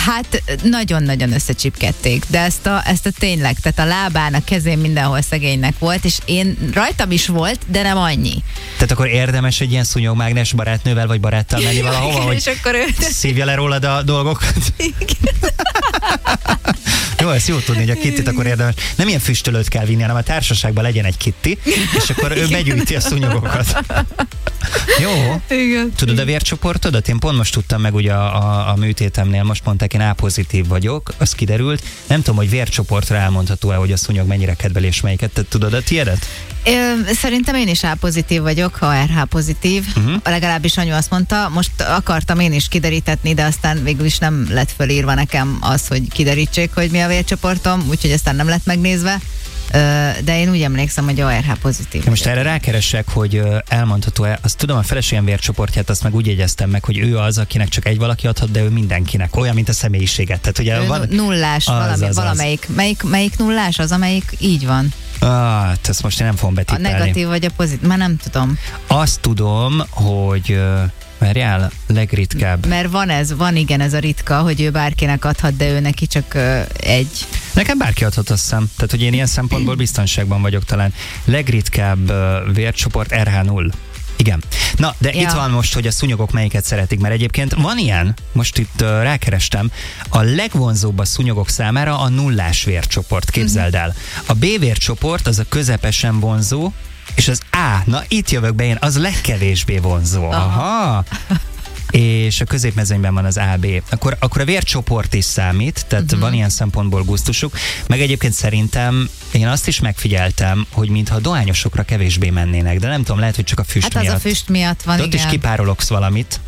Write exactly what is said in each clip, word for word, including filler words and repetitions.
Hát nagyon-nagyon összecsipkedték, de ezt a, ezt a tényleg, tehát a lábán, a kezén mindenhol szegénynek volt, és én rajtam is volt, de nem annyi. Tehát akkor érdemes egy ilyen szúnyogmágnes barátnővel vagy baráttal menni valahova, hogy és akkor ő... szívja le rólad a dolgokat? Igen. Jó, ezt jó tudni, hogy a kittit akkor érdemes. Nem ilyen füstölőt kell vinni, hanem a társaságban legyen egy kitti, és akkor ő begyűjti a szúnyogokat. Jó. Igen. Tudod a vércsoportodat? Én pont most tudtam meg ugye a, a, a műtétemnél, most mondták, én A-pozitív vagyok, az kiderült. Nem tudom, hogy vércsoportra elmondható-e, hogy a szúnyog mennyire kedvel és melyiket. Te tudod a tiédet? Ö, szerintem én is A-pozitív vagyok, ha er há-pozitív. Uh-huh. Legalábbis anyu azt mondta, most akartam én is kiderítetni, de aztán végül is nem lett fölírva nekem az, hogy kiderítsék, hogy mi a vércsoportom, úgyhogy aztán nem lett megnézve. De én úgy emlékszem, hogy á er há-pozitív. Most erre rákeresek, hogy elmondható-e, azt tudom, a feleségem vércsoportját, azt meg úgy jegyeztem meg, hogy ő az, akinek csak egy valaki adhat, de ő mindenkinek. Olyan, mint a személyiséget. Tehát, ugye van... Nullás, az, valami, az, az. valamelyik. Melyik, melyik nullás? Az, amelyik így van. Ah, ezt most én nem fogom betippelni. A negatív vagy a pozitív? Már nem tudom. Azt tudom, hogy... Várjál, legritkább. Mert van ez, van igen ez a ritka, hogy ő bárkinek adhat, de ő neki csak uh, egy. Nekem bárki adhat, azt hiszem. Tehát, hogy én ilyen szempontból biztonságban vagyok talán. Legritkább uh, vércsoport er há null. Igen. Na, de ja. Itt van most, hogy a szúnyogok melyiket szeretik, mert egyébként van ilyen, most itt uh, rákerestem, a legvonzóbb a szúnyogok számára a nullás vércsoport, képzeld el. A B vércsoport az a közepesen vonzó, és az A, na itt jövök be én, az legkevésbé vonzó. Aha. Aha. És a középmezőnyben van az á bé. Akkor, akkor a vércsoport is számít, tehát uh-huh. van ilyen szempontból gusztusuk. Meg egyébként szerintem én azt is megfigyeltem, hogy mintha a dohányosokra kevésbé mennének, de nem tudom, lehet, hogy csak a füst hát miatt. Hát az a füst miatt van, de ott igen. is kipárologsz valamit.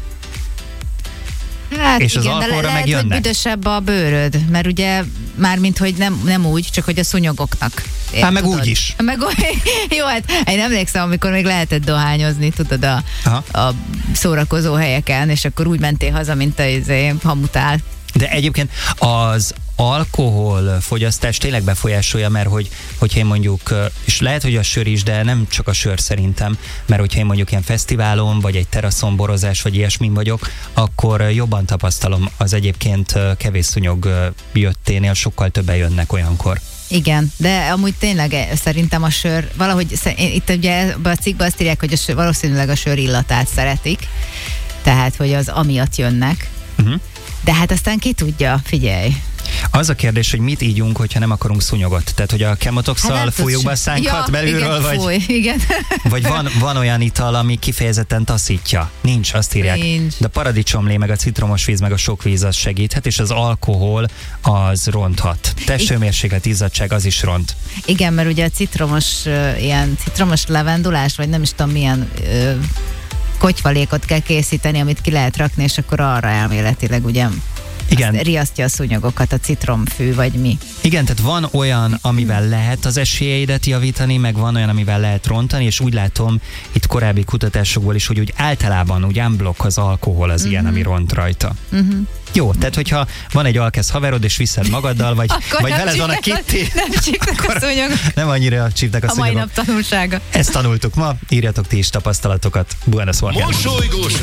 Hát és igen, az alkoholra de le- meg lehet, jönnek. hogy büdösebb a bőröd, mert ugye mármint, hogy nem, nem úgy, csak hogy a szúnyogoknak. Én, hát meg tudod? úgy is. Meg, jó, hát én emlékszem, amikor még lehetett dohányozni, tudod, a, a szórakozó helyeken, és akkor úgy mentél haza, mint a izé, hamutál. De egyébként az alkoholfogyasztás tényleg befolyásolja, mert hogy, hogyha én mondjuk, és lehet, hogy a sör is, de nem csak a sör szerintem, mert hogyha én mondjuk ilyen fesztiválon, vagy egy teraszon borozás, vagy ilyesmin vagyok, akkor jobban tapasztalom az egyébként kevés szúnyog jötténél, sokkal többen jönnek olyankor. Igen, de amúgy tényleg szerintem a sör, valahogy itt ugye a cikkben azt írják, hogy a sör, valószínűleg a sör illatát szeretik, tehát, hogy az amiatt jönnek. Uh-huh. De hát aztán ki tudja, figyelj. Az a kérdés, hogy mit ígyunk, hogyha nem akarunk szúnyogot. Tehát, hogy a kemotoxal hát fújjuk be a szánkat ja, belülről, igen, vagy, fúj, igen. vagy van, van olyan ital, ami kifejezetten taszítja. Nincs, azt írják. Nincs. De a paradicsomlé, meg a citromos víz, meg a sok víz az segíthet, és az alkohol az ronthat. Testhőmérséklet, izzadság, az is ront. Igen, mert ugye a citromos, ilyen citromos levendulás, vagy nem is tudom milyen... Ö, kotyvalékot kell készíteni, amit ki lehet rakni, és akkor arra elméletileg ugye igen. riasztja a szúnyogokat, a citromfű, vagy mi. Igen, tehát van olyan, amivel lehet az esélyeidet javítani, meg van olyan, amivel lehet rontani, és úgy látom itt korábbi kutatásokból is, hogy úgy általában úgy unblock az alkohol az uh-huh. ilyen, ami ront rajta. Uh-huh. Jó, tehát hogyha van egy alkesz haverod, és viszed magaddal, vagy, vagy veled van a kitti, nem csípnek a szúnyogok. Nem annyira csípnek a, a szúnyogok. A mai nap tanulsága. Ezt tanultuk ma, írjatok ti is tapasztalatokat. Buenos Aires.